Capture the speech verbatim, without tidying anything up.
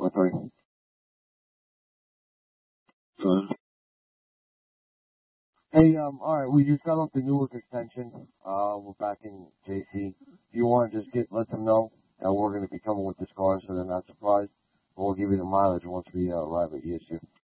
Number three. Good. Hey, um, alright, we just got off the Newark extension. Uh, we're back in J C. If you want to just get, let them know that we're going to be coming with this car so they're not surprised. We'll give you the mileage once we uh, arrive at E S U.